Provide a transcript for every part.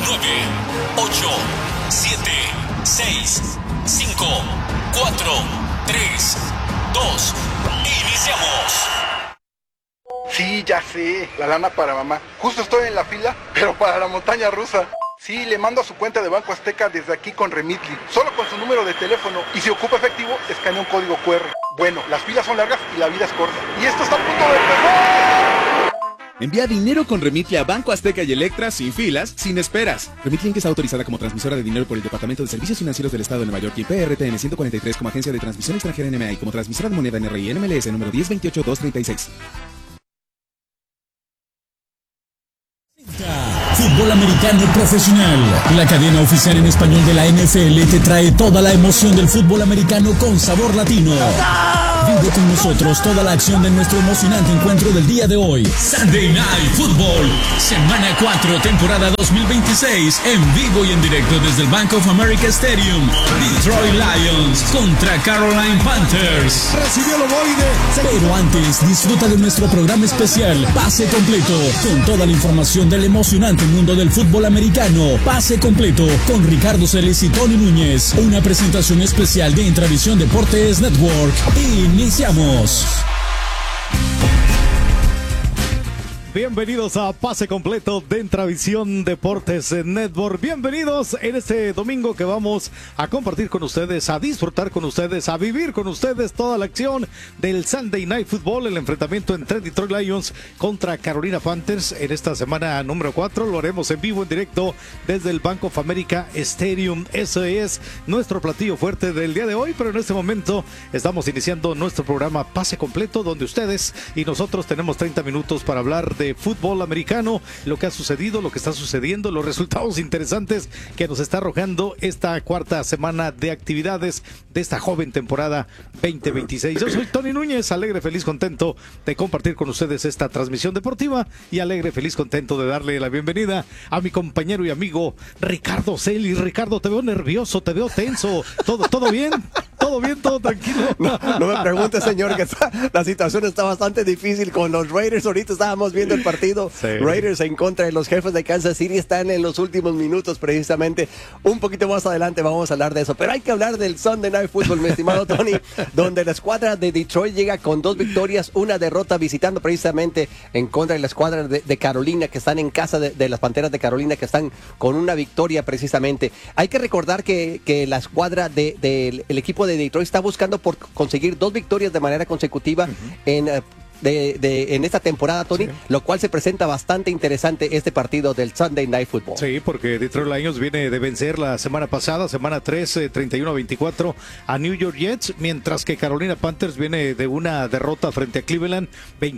9, 8, 7, 6, 5, 4, 3, 2, iniciamos. Sí, ya sé, la lana para mamá. Justo estoy en la fila, pero para la montaña rusa. Sí, le mando a su cuenta de Banco Azteca desde aquí con Remitly, solo con su número de teléfono. Y si ocupa efectivo, escanea un código QR. Bueno, las filas son largas y la vida es corta. Y esto está a punto de empezar. Envía dinero con Remitly a Banco Azteca y Electra sin filas, sin esperas. Remitly Inc. está autorizada como transmisora de dinero por el Departamento de Servicios Financieros del Estado de Nueva York y PRTN 143 como agencia de transmisión extranjera NMA y como transmisora de moneda NRI NMLS número 1028236. Fútbol americano profesional. La cadena oficial en español de la NFL te trae toda la emoción del fútbol americano con sabor latino. Vive con nosotros toda la acción de nuestro emocionante encuentro del día de hoy. Sunday Night Football, semana 4, temporada 2026, en vivo y en directo desde el Bank of America Stadium. Detroit Lions contra Carolina Panthers. Recibió el ovoide. Pero antes, disfruta de nuestro programa especial, Pase Completo, con toda la información del emocionante mundo del fútbol americano. Pase Completo, con Ricardo Celis y Tony Núñez. Una presentación especial de Intravisión Deportes Network. Iniciamos. Bienvenidos a Pase Completo de Intravisión Deportes Network. Bienvenidos en este domingo que vamos a compartir con ustedes, a disfrutar con ustedes, a vivir con ustedes toda la acción del Sunday Night Football, el enfrentamiento entre Detroit Lions contra Carolina Panthers en esta semana número 4. Lo haremos en vivo, en directo desde el Bank of America Stadium. Ese es nuestro platillo fuerte del día de hoy, pero en este momento estamos iniciando nuestro programa Pase Completo, donde ustedes y nosotros tenemos 30 minutos para hablar de fútbol americano, lo que ha sucedido, lo que está sucediendo, los resultados interesantes que nos está arrojando esta cuarta semana de actividades de esta joven temporada 2026. Yo soy Tony Núñez, alegre, feliz, contento de compartir con ustedes esta transmisión deportiva y alegre, feliz, contento de darle la bienvenida a mi compañero y amigo Ricardo Celis. Ricardo, te veo nervioso, te veo tenso. ¿Todo bien? ¿Todo bien? ¿Todo tranquilo? No me preguntes, señor, que la situación está bastante difícil con los Raiders. Ahorita estábamos viendo el partido. Sí. Raiders en contra de los Jefes de Kansas City están en los últimos minutos precisamente. Un poquito más adelante vamos a hablar de eso, pero hay que hablar del Sunday Night Football, mi estimado Tony, donde la escuadra de Detroit llega con 2 victorias, una derrota, visitando precisamente en contra de la escuadra de Carolina, que están en casa de las Panteras de Carolina, que están con una victoria precisamente. Hay que recordar que la escuadra del equipo de Detroit está buscando por conseguir 2 victorias de manera consecutiva en esta temporada, Tony, sí, lo cual se presenta bastante interesante este partido del Sunday Night Football. Sí, porque Detroit Lions viene de vencer la semana pasada, semana 3, 31-24 a New York Jets, mientras que Carolina Panthers viene de una derrota frente a Cleveland,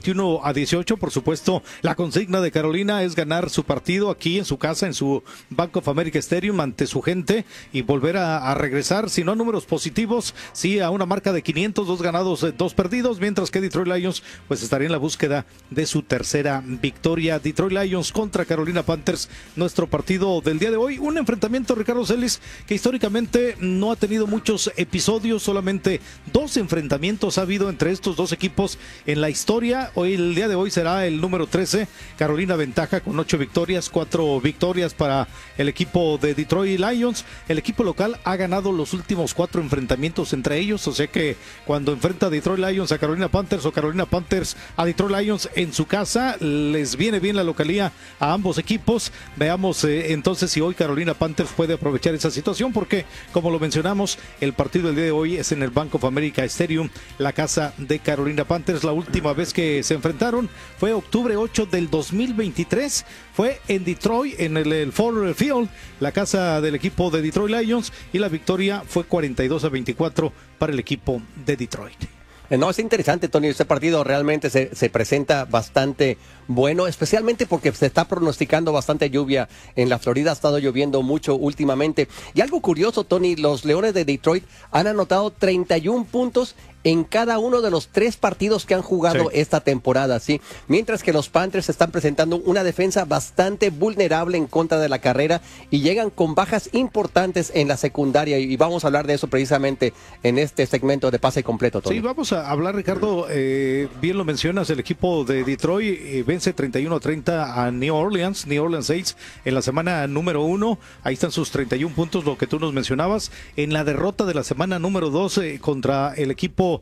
21-18. Por supuesto, la consigna de Carolina es ganar su partido aquí en su casa, en su Bank of America Stadium, ante su gente, y volver a regresar, si no a números positivos, sí a una marca de 500, 2 ganados, 2 perdidos, mientras que Detroit Lions pues estaría en la búsqueda de su tercera victoria. Detroit Lions contra Carolina Panthers, nuestro partido del día de hoy. Un enfrentamiento, Ricardo Celis, que históricamente no ha tenido muchos episodios, solamente 2 enfrentamientos ha habido entre estos 2 equipos en la historia. Hoy, el día de hoy, será el número 13. Carolina ventaja con 8 victorias, 4 victorias para el equipo de Detroit Lions. El equipo local ha ganado los últimos 4 enfrentamientos entre ellos, o sea que cuando enfrenta Detroit Lions a Carolina Panthers o Carolina Panthers a Detroit Lions en su casa, les viene bien la localía a ambos equipos. Veamos entonces si hoy Carolina Panthers puede aprovechar esa situación, porque como lo mencionamos, el partido del día de hoy es en el Bank of America Stadium, la casa de Carolina Panthers. La última vez que se enfrentaron fue octubre 8 del 2023, fue en Detroit, en el Ford Field, la casa del equipo de Detroit Lions, y la victoria fue 42-24 para el equipo de Detroit. No, es interesante, Tony, este partido realmente se presenta bastante bueno, especialmente porque se está pronosticando bastante lluvia en la Florida. Ha estado lloviendo mucho últimamente. Y algo curioso, Tony, los Leones de Detroit han anotado 31 puntos en cada uno de los 3 partidos que han jugado esta temporada, ¿sí? Mientras que los Panthers están presentando una defensa bastante vulnerable en contra de la carrera y llegan con bajas importantes en la secundaria, y vamos a hablar de eso precisamente en este segmento de pase completo, Tony. Sí, vamos a hablar, Ricardo, bien lo mencionas, el equipo de Detroit vence 31-30 a New Orleans Saints en la semana número 1, ahí están sus 31 puntos, lo que tú nos mencionabas. En la derrota de la semana número 2 contra el equipo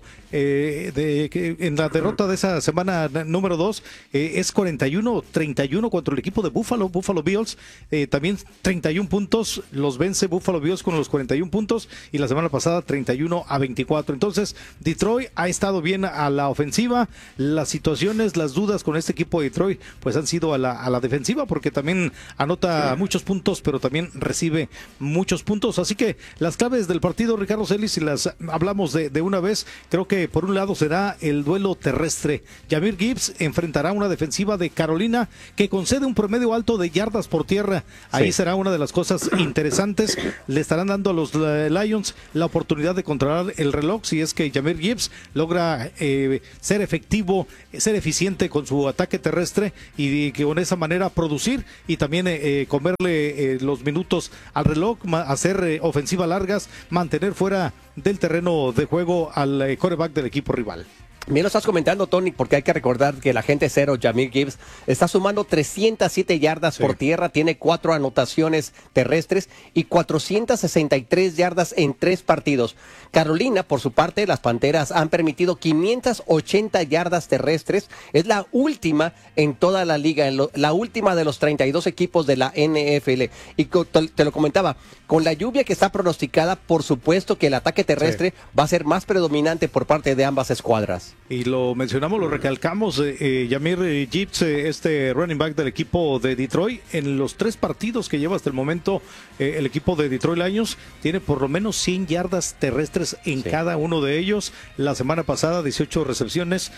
en la derrota de esa semana número 2 es 41-31 contra el equipo de Buffalo Bills, también 31 puntos, los vence Buffalo Bills con los 41 puntos, y la semana pasada 31-24. Entonces Detroit ha estado bien a la ofensiva. Las situaciones, las dudas con este equipo de Detroit pues han sido a la defensiva, porque también anota muchos puntos, pero también recibe muchos puntos. Así que las claves del partido, Ricardo Celis, si las hablamos de una vez, creo que por un lado será el duelo terrestre. Jahmyr Gibbs enfrentará una defensiva de Carolina que concede un promedio alto de yardas por tierra. Ahí será una de las cosas interesantes. Le estarán dando a los Lions la oportunidad de controlar el reloj si es que Jahmyr Gibbs logra ser efectivo, ser eficiente con su ataque terrestre, y que con esa manera producir y también comerle los minutos al reloj, hacer ofensivas largas, mantener fuera del terreno de juego al quarterback del equipo rival. Bien lo estás comentando, Tony, porque hay que recordar que el agente cero, Jahmyr Gibbs, está sumando 307 yardas por tierra, tiene 4 anotaciones terrestres y 463 yardas en 3 partidos. Carolina, por su parte, las Panteras han permitido 580 yardas terrestres, es la última en toda la liga, la última de los 32 equipos de la NFL. Y te lo comentaba, con la lluvia que está pronosticada, por supuesto que el ataque terrestre va a ser más predominante por parte de ambas escuadras. Y lo mencionamos, lo recalcamos, Jahmyr Gibbs, este running back del equipo de Detroit, en los 3 partidos que lleva hasta el momento el equipo de Detroit Lions, tiene por lo menos 100 yardas terrestres en cada uno de ellos. La semana pasada 18 recepciones,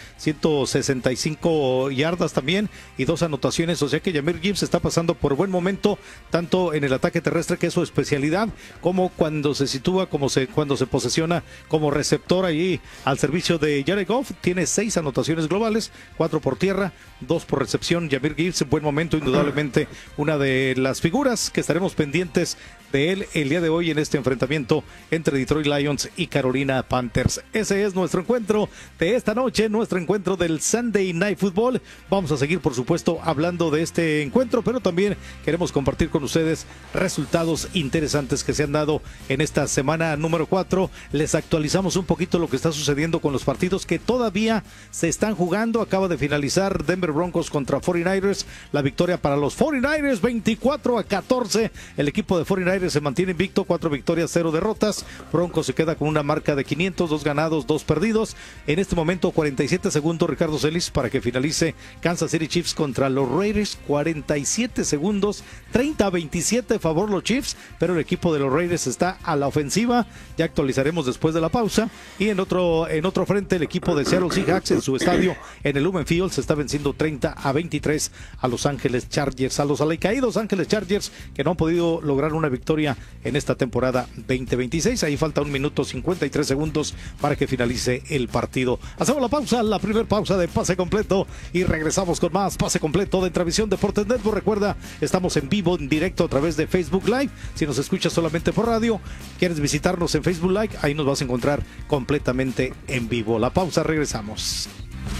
165 yardas también y 2 anotaciones, o sea que Jahmyr Gibbs está pasando por buen momento, tanto en el ataque terrestre, que es su especialidad, como cuando se sitúa, cuando se posesiona como receptor ahí al servicio de Jared Goff. Tiene 6 anotaciones globales, 4 por tierra, 2 por recepción. Jahmyr Gibbs en buen momento, indudablemente una de las figuras que estaremos pendientes de él el día de hoy en este enfrentamiento entre Detroit Lions y Carolina Panthers. Ese es nuestro encuentro de esta noche, nuestro encuentro del Sunday Night Football. Vamos a seguir, por supuesto, hablando de este encuentro, pero también queremos compartir con ustedes resultados interesantes que se han dado en esta semana número 4. Les actualizamos un poquito lo que está sucediendo con los partidos que todavía se están jugando. Acaba de finalizar Denver Broncos contra 49ers, la victoria para los 49ers 24-14. El equipo de 49ers se mantiene invicto, 4 victorias, 0 derrotas. Broncos se queda con una marca de 500, 2 ganados, 2 perdidos. En este momento 47 segundos, Ricardo Celis, para que finalice Kansas City Chiefs contra los Raiders. 47 segundos, 30-27 favor los Chiefs, pero el equipo de los Raiders está a la ofensiva. Ya actualizaremos después de la pausa. Y en otro frente, el equipo de Seattle Seahawks en su estadio en el Lumen Field se está venciendo 30-23 a Los Ángeles Chargers, a los alicaídos Ángeles Chargers, que no han podido lograr una victoria en esta temporada 2026. Ahí falta 1 minuto 53 segundos para que finalice el partido. Hacemos la pausa, la primera pausa de Pase Completo, y regresamos con más Pase Completo de Travisión Deportes Network. Recuerda, estamos en vivo, en directo a través de Facebook Live. Si nos escuchas solamente por radio, quieres visitarnos en Facebook Live, ahí nos vas a encontrar completamente en vivo. La pausa, regresamos.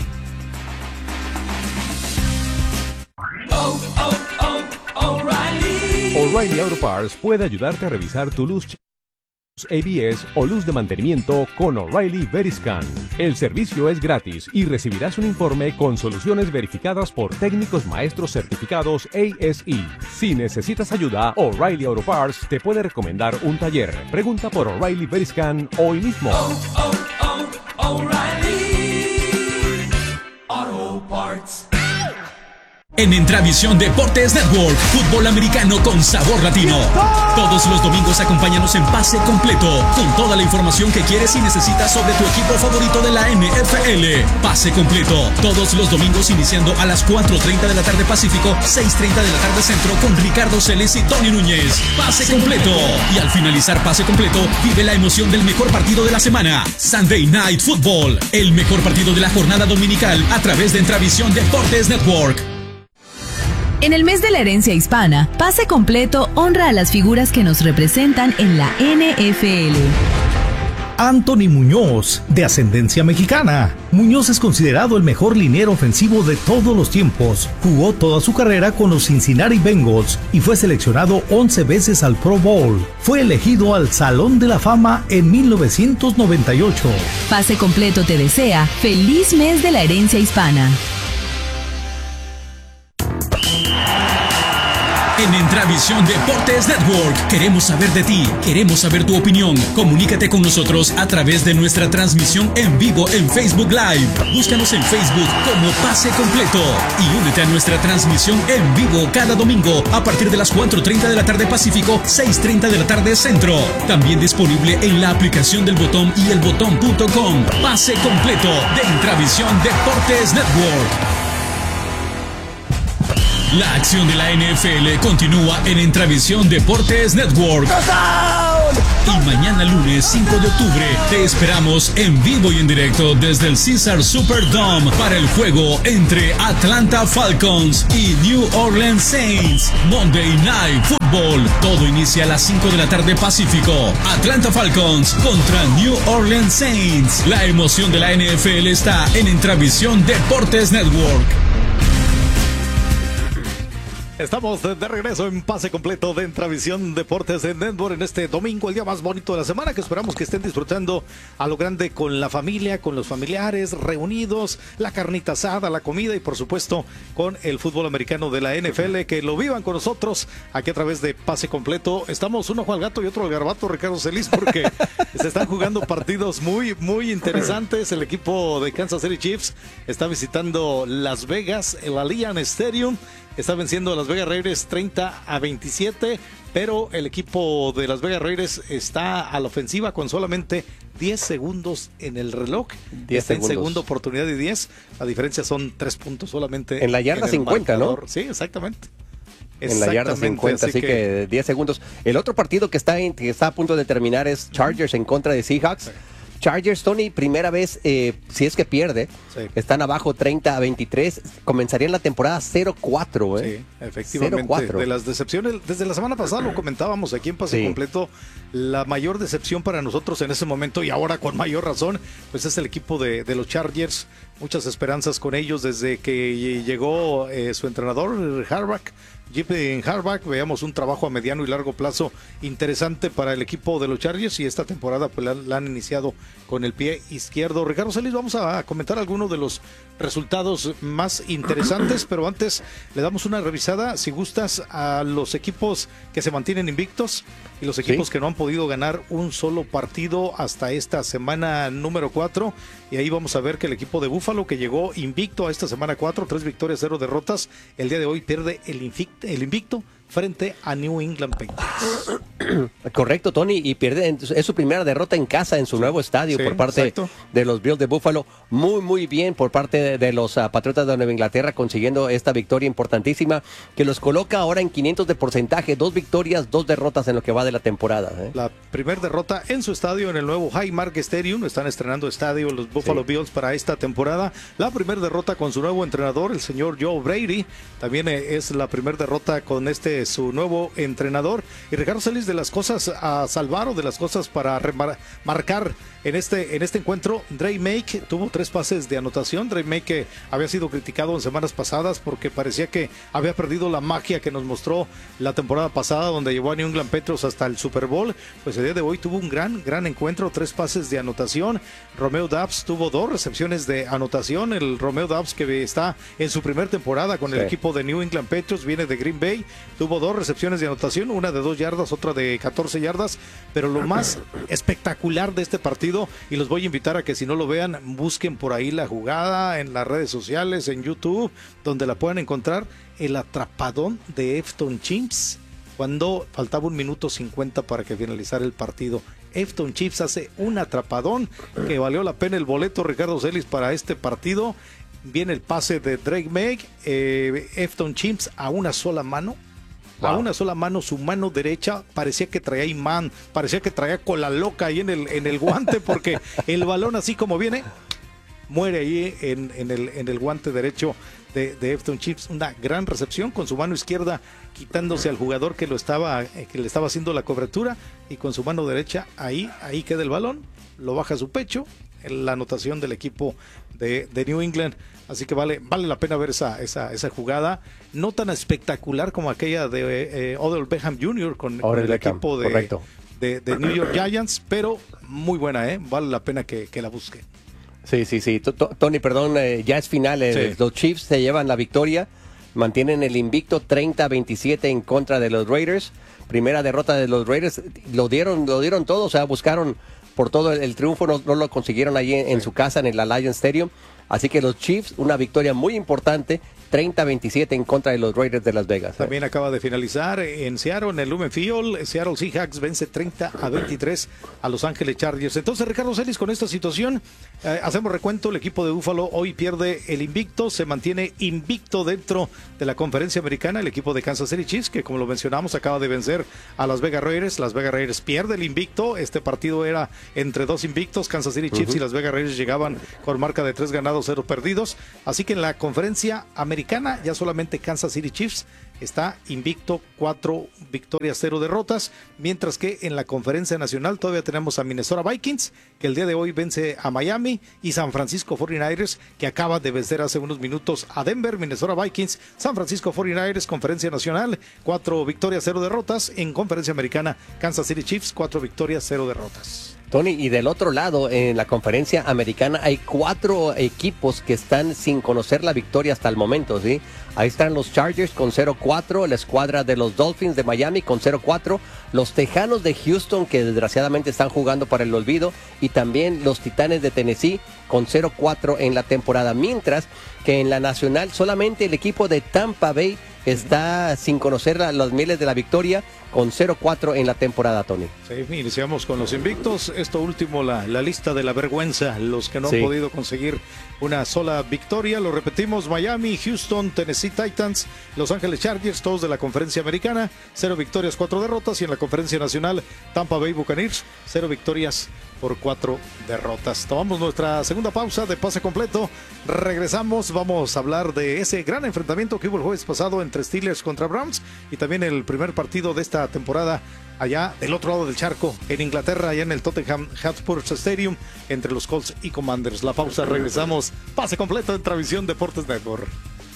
O'Reilly Auto Parts puede ayudarte a revisar tu luz ABS o luz de mantenimiento con O'Reilly Veriscan. El servicio es gratis y recibirás un informe con soluciones verificadas por técnicos maestros certificados ASE. Si necesitas ayuda, O'Reilly Auto Parts te puede recomendar un taller. Pregunta por O'Reilly Veriscan hoy mismo. O'Reilly Auto Parts. En Entravisión Deportes Network, fútbol americano con sabor latino. Todos los domingos acompáñanos en Pase Completo, con toda la información que quieres y necesitas sobre tu equipo favorito de la NFL. Pase Completo, todos los domingos iniciando a las 4:30 de la tarde Pacífico, 6:30 de la tarde Centro, con Ricardo Celes y Tony Núñez. Pase Completo. Y al finalizar Pase Completo, vive la emoción del mejor partido de la semana. Sunday Night Football, el mejor partido de la jornada dominical a través de Entravisión Deportes Network. En el mes de la herencia hispana, Pase Completo honra a las figuras que nos representan en la NFL. Anthony Muñoz, de ascendencia mexicana. Muñoz es considerado el mejor liniero ofensivo de todos los tiempos. Jugó toda su carrera con los Cincinnati Bengals y fue seleccionado 11 veces al Pro Bowl. Fue elegido al Salón de la Fama en 1998. Pase Completo te desea feliz mes de la herencia hispana. En Entravisión Deportes Network, queremos saber de ti, queremos saber tu opinión. Comunícate con nosotros a través de nuestra transmisión en vivo en Facebook Live. Búscanos en Facebook como Pase Completo y únete a nuestra transmisión en vivo cada domingo a partir de las 4:30 de la tarde Pacífico, 6:30 de la tarde Centro. También disponible en la aplicación del Botón y elbotón.com. Pase Completo de Entravisión Deportes Network. La acción de la NFL continúa en Entravisión Deportes Network. Y mañana lunes 5 de octubre te esperamos en vivo y en directo desde el Caesars Superdome para el juego entre Atlanta Falcons y New Orleans Saints. Monday Night Football. Todo inicia a las 5 de la tarde Pacífico. Atlanta Falcons contra New Orleans Saints. La emoción de la NFL está en Entravisión Deportes Network. Estamos de regreso en Pase Completo de Entravisión Deportes de Network en este domingo, el día más bonito de la semana, que esperamos que estén disfrutando a lo grande con la familia, con los familiares, reunidos, la carnita asada, la comida y por supuesto con el fútbol americano de la NFL, que lo vivan con nosotros aquí a través de Pase Completo. Estamos uno ojo al gato y otro al garbato, Ricardo Celis, porque se están jugando partidos muy, muy interesantes. El equipo de Kansas City Chiefs está visitando Las Vegas, el Allianz Stadium. Está venciendo a Las Vegas Raiders 30-27, pero el equipo de Las Vegas Raiders está a la ofensiva con solamente 10 segundos en el reloj. 10 está segundos. en segunda oportunidad de 10. La diferencia son 3 puntos solamente. En la yarda 50, marcador. ¿no? Sí, exactamente. En la yarda 50, así que 10 segundos. El otro partido que está a punto de terminar es Chargers en contra de Seahawks. Sí. Chargers, Tony, primera vez, si es que pierde, sí. Están abajo 30-23, comenzarían la temporada 0-4, Sí, efectivamente, 0-4. De las decepciones, desde la semana pasada lo comentábamos aquí en Pase Completo, la mayor decepción para nosotros en ese momento y ahora con mayor razón, pues es el equipo de los Chargers. Muchas esperanzas con ellos desde que llegó su entrenador, Harbaugh. JP Harbaugh, veamos un trabajo a mediano y largo plazo interesante para el equipo de los Chargers y esta temporada pues la han iniciado con el pie izquierdo. Ricardo Celis, vamos a comentar algunos de los resultados más interesantes, pero antes le damos una revisada, si gustas, a los equipos que se mantienen invictos y los equipos que no han podido ganar un solo partido hasta esta semana número 4. Y ahí vamos a ver que el equipo de Buffalo, que llegó invicto a esta semana 4, 3 victorias, 0 derrotas, el día de hoy pierde el invicto frente a New England Patriots. Correcto, Tony, y pierde, es su primera derrota en casa en su nuevo estadio por parte de los Bills de Buffalo. Muy bien por parte de los Patriotas de Nueva Inglaterra, consiguiendo esta victoria importantísima que los coloca ahora en 500 de porcentaje, 2 victorias, 2 derrotas en lo que va de la temporada. La primera derrota en su estadio, en el nuevo Highmark Stadium. Están estrenando estadio los Buffalo Bills para esta temporada. La primera derrota con su nuevo entrenador, el señor Joe Brady. También es la primera derrota con su nuevo entrenador. Y Ricardo Celis, de las cosas a salvar o de las cosas para marcar en este encuentro, Drake May tuvo 3 pases de anotación. Drake May, que había sido criticado en semanas pasadas porque parecía que había perdido la magia que nos mostró la temporada pasada, donde llevó a New England Patriots hasta el Super Bowl. Pues el día de hoy tuvo un gran encuentro, 3 pases de anotación. Romeo Doubs tuvo 2 recepciones de anotación. El Romeo Doubs, que está en su primera temporada con el equipo de New England Patriots, viene de Green Bay, tuvo 2 recepciones de anotación, una de 2 yardas, otra de de 14 yardas, pero lo más espectacular de este partido, y los voy a invitar a que si no lo vean, busquen por ahí la jugada en las redes sociales, en YouTube, donde la puedan encontrar, el atrapadón de Efton Chips, cuando faltaba 1 minuto 50 para que finalizara el partido. Efton Chips hace un atrapadón que valió la pena el boleto, Ricardo Celis, para este partido. Viene el pase de Drake May, Efton Chips a una sola mano. Wow. A una sola mano, su mano derecha parecía que traía imán, parecía que traía cola loca ahí en el guante, porque el balón así como viene, muere ahí en el guante derecho de Efton Chips. Una gran recepción con su mano izquierda quitándose al jugador que le estaba haciendo la cobertura, y con su mano derecha ahí queda el balón, lo baja a su pecho, la anotación del equipo de New England. Así que vale la pena ver esa jugada, no tan espectacular como aquella de Odell Beckham Jr. con el equipo de New York Giants, pero muy buena, vale la pena que la busque. Sí. Tony, perdón, ya es final. Sí. Los Chiefs se llevan la victoria, mantienen el invicto 30-27 en contra de los Raiders. Primera derrota de los Raiders, lo dieron todo, o sea, buscaron por todo el triunfo, no lo consiguieron allí en su casa, en el Alliance Stadium. Así que los Chiefs, una victoria muy importante, 30-27 en contra de los Raiders de Las Vegas. También acaba de finalizar en Seattle, en el Lumen Field. Seattle Seahawks vence 30-23 a Los Ángeles Chargers. Entonces, Ricardo Celis, con esta situación, hacemos recuento. El equipo de Buffalo hoy pierde el invicto, se mantiene invicto dentro de la conferencia americana. El equipo de Kansas City Chiefs, que como lo mencionamos, acaba de vencer a Las Vegas Raiders. Las Vegas Raiders pierde el invicto. Este partido era entre dos invictos. Kansas City Chiefs y Las Vegas Raiders llegaban con marca de 3 ganados, 0 perdidos. Así que en la conferencia americana ya solamente Kansas City Chiefs está invicto, 4 victorias, 0 derrotas, mientras que en la conferencia nacional todavía tenemos a Minnesota Vikings, que el día de hoy vence a Miami, y San Francisco 49ers, que acaba de vencer hace unos minutos a Denver. Minnesota Vikings, San Francisco 49ers, conferencia nacional, 4 victorias, 0 derrotas. En conferencia americana, Kansas City Chiefs, 4 victorias, 0 derrotas. Tony, y del otro lado, en la conferencia americana, hay 4 equipos que están sin conocer la victoria hasta el momento, ¿sí? Ahí están los Chargers con 0-4, la escuadra de los Dolphins de Miami con 0-4, los Tejanos de Houston, que desgraciadamente están jugando para el olvido, y también los Titanes de Tennessee con 0-4 en la temporada, mientras que en la nacional solamente el equipo de Tampa Bay está sin conocer las mieles de la victoria, con 0-4 en la temporada, Tony. Sí, iniciamos con los invictos. Esto último, la lista de la vergüenza, los que no han podido conseguir una sola victoria. Lo repetimos: Miami, Houston, Tennessee Titans, Los Ángeles Chargers, todos de la conferencia americana, 0 victorias, 4 derrotas. Y en la conferencia nacional, Tampa Bay Buccaneers, 0 victorias por 4 derrotas. Tomamos nuestra segunda pausa de pase completo. Regresamos, vamos a hablar de ese gran enfrentamiento que hubo el jueves pasado entre Steelers contra Browns, y también el primer partido de esta temporada allá del otro lado del charco, en Inglaterra, allá en el Tottenham Hotspur Stadium, entre los Colts y Commanders. La pausa, regresamos. Pase completo en Travisión Deportes Network.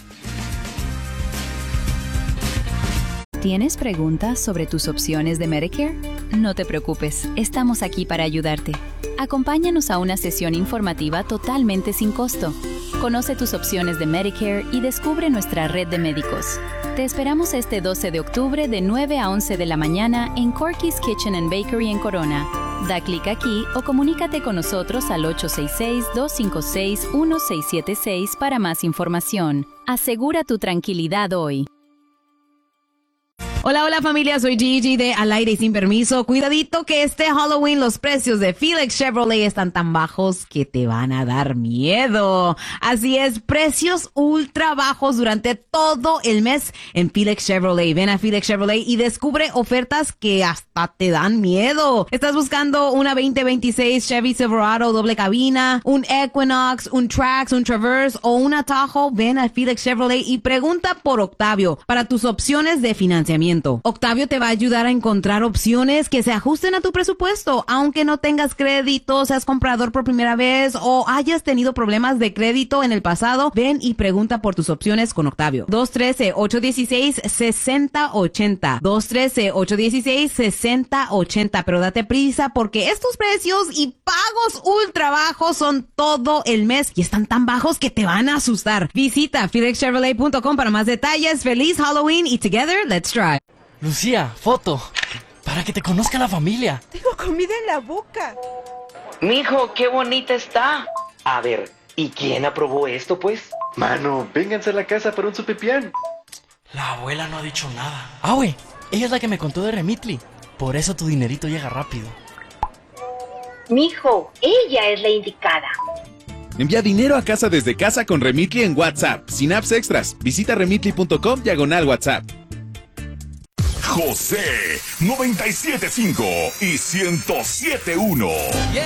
¿Tienes preguntas sobre tus opciones de Medicare? No te preocupes, estamos aquí para ayudarte. Acompáñanos a una sesión informativa totalmente sin costo. Conoce tus opciones de Medicare y descubre nuestra red de médicos. Te esperamos este 12 de octubre de 9 a 11 de la mañana en Corky's Kitchen and Bakery en Corona. Da clic aquí o comunícate con nosotros al 866-256-1676 para más información. Asegura tu tranquilidad hoy. Hola familia, soy Gigi de Al Aire y Sin Permiso. Cuidadito que este Halloween los precios de Felix Chevrolet están tan bajos que te van a dar miedo. Así es, precios ultra bajos durante todo el mes en Felix Chevrolet. Ven a Felix Chevrolet y descubre ofertas que hasta te dan miedo. ¿Estás buscando una 2026 Chevy Silverado doble cabina, un Equinox, un Trax, un Traverse o un Tahoe? Ven a Felix Chevrolet y pregunta por Octavio para tus opciones de financiamiento. Octavio te va a ayudar a encontrar opciones que se ajusten a tu presupuesto, aunque no tengas crédito, seas comprador por primera vez o hayas tenido problemas de crédito en el pasado. Ven y pregunta por tus opciones con Octavio. 213-816-6080. 213-816-6080. Pero date prisa porque estos precios y pagos ultra bajos son todo el mes y están tan bajos que te van a asustar. Visita FelixChevrolet.com para más detalles. Feliz Halloween y together, let's drive. Lucía, foto. Para que te conozca la familia. Tengo comida en la boca. Mijo, qué bonita está. A ver, ¿y quién aprobó esto, pues? Mano, vénganse a la casa para un supipián. La abuela no ha dicho nada. Ah, güey, ella es la que me contó de Remitly. Por eso tu dinerito llega rápido. Mijo, ella es la indicada. Envía dinero a casa desde casa con Remitly en WhatsApp, sin apps extras. Visita remitly.com/WhatsApp. José 97.5 y 107.1.